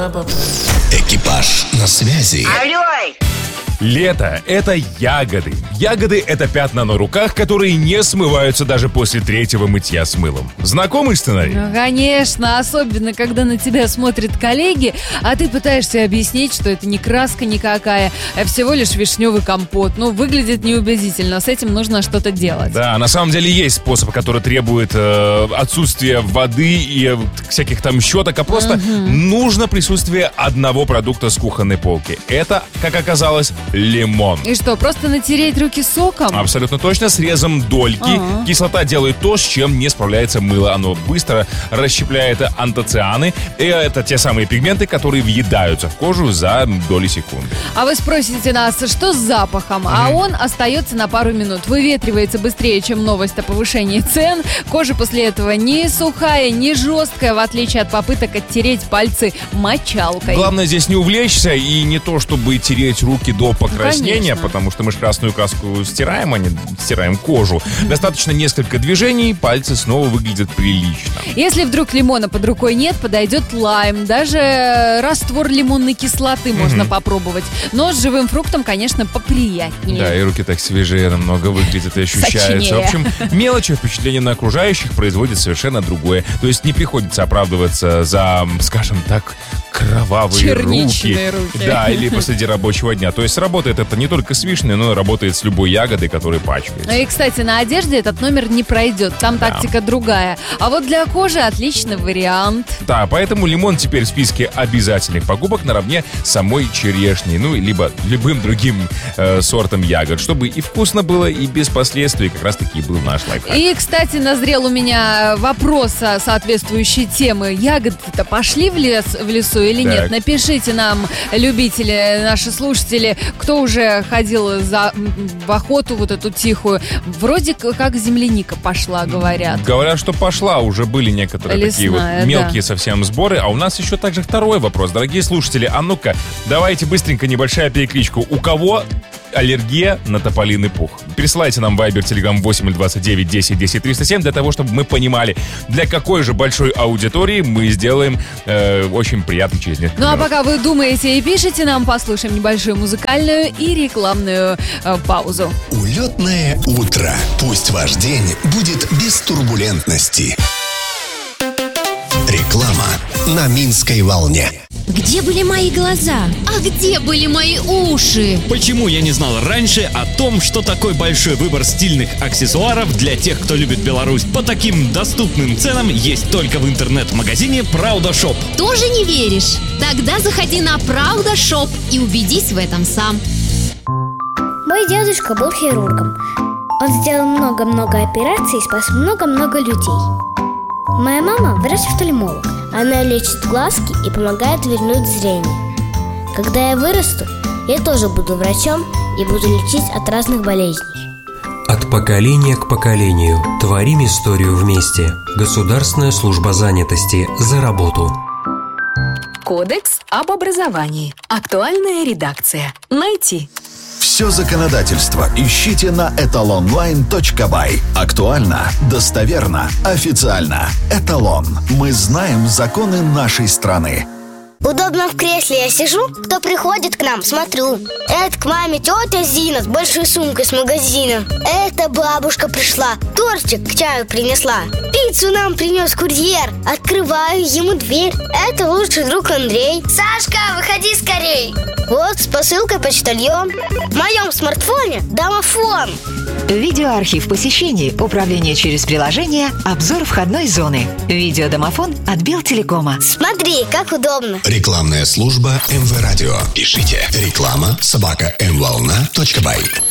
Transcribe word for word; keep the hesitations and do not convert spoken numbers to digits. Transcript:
Экипаж на связи. Алло! Лето – это ягоды. Ягоды – это пятна на руках, которые не смываются даже после третьего мытья с мылом. Знакомый сценарий? Ну, конечно, особенно, когда на тебя смотрят коллеги, а ты пытаешься объяснить, что это не краска никакая, а всего лишь вишневый компот. Ну, выглядит неубедительно, с этим нужно что-то делать. Да, на самом деле есть способ, который требует э, отсутствия воды и э, всяких там щеток, а просто угу. нужно присутствие одного продукта с кухонной полки. Это, как оказалось, лимон. И что, просто натереть руки соком? Абсолютно точно, срезом дольки. Uh-huh. Кислота делает то, с чем не справляется мыло. Оно быстро расщепляет антоцианы. И это те самые пигменты, которые въедаются в кожу за доли секунды. А вы спросите нас, что с запахом? Uh-huh. А он остается на пару минут. Выветривается быстрее, чем новость о повышении цен. Кожа после этого не сухая, не жесткая, в отличие от попыток оттереть пальцы мочалкой. Главное здесь не увлечься и не то, чтобы тереть руки до покраснения, ну, потому что мы же красную краску стираем, а не стираем кожу. Достаточно несколько движений, пальцы снова выглядят прилично. Если вдруг лимона под рукой нет, подойдет лайм. Даже раствор лимонной кислоты mm-hmm. можно попробовать. Но с живым фруктом, конечно, поприятнее. Да, и руки так свежее намного выглядят и ощущаются. Сочнее. В общем, мелочи, впечатление на окружающих производит совершенно другое. То есть не приходится оправдываться за, скажем так, кровавые руки. руки. Да, или посреди рабочего дня. То есть работает это не только с вишней, но и работает с любой ягодой, которая пачкается. Ну и, кстати, на одежде этот номер не пройдет. Там да. тактика другая. А вот для кожи отличный вариант. Да, поэтому лимон теперь в списке обязательных покупок наравне с самой черешней. Ну, либо любым другим э, сортом ягод. Чтобы и вкусно было, и без последствий. Как раз таки был наш лайфхак. И, кстати, назрел у меня вопрос о соответствующей темы. Ягоды-то пошли в лес, в лесу или так. нет? Напишите нам, любители, наши слушатели, кто уже ходил за, в охоту вот эту тихую. Вроде как земляника пошла, говорят. Говорят, что пошла. Уже были некоторые Лесная, такие вот мелкие да. совсем сборы. А у нас еще также второй вопрос. Дорогие слушатели, а ну-ка, давайте быстренько небольшая перекличка. У кого аллергия на тополиный пух? Присылайте нам Viber, Telegram восемь двадцать девять десять десять триста семь для того, чтобы мы понимали, для какой же большой аудитории мы сделаем э, очень приятный через несколько Ну минут. а пока вы думаете и пишете, нам послушаем небольшую музыкальную и рекламную э, паузу. Улетное утро. Пусть ваш день будет без турбулентности. Реклама на Минской волне. Где были мои глаза? А где были мои уши? Почему я не знал раньше о том, что такой большой выбор стильных аксессуаров для тех, кто любит Беларусь, по таким доступным ценам есть только в интернет-магазине Pravda Shop? Тоже не веришь? Тогда заходи на Pravda Shop и убедись в этом сам. Мой дедушка был хирургом. Он сделал много-много операций и спас много-много людей. Моя мама врач-офтальмолог. Она лечит глазки и помогает вернуть зрение. Когда я вырасту, я тоже буду врачом и буду лечить от разных болезней. От поколения к поколению творим историю вместе. Государственная служба занятости за работу. Кодекс об образовании. Актуальная редакция. Найти. Все законодательство ищите на эталонлайн точка бай. Актуально, достоверно, официально. Эталон. Мы знаем законы нашей страны. Удобно в кресле я сижу, кто приходит к нам, смотрю. Это к маме тетя Зина с большой сумкой с магазина. Это бабушка пришла, тортик к чаю принесла. Пиццу нам принес курьер. Открываю ему дверь. Это лучший друг Андрей. Сашка, выходи скорей. Вот с посылкой почтальон. В моем смартфоне домофон. Видеоархив посещений, управление через приложение, обзор входной зоны. Видеодомофон от Белтелекома. Смотри, как удобно. Рекламная служба эм вэ Радио. Пишите реклама собака эм волна точка бай.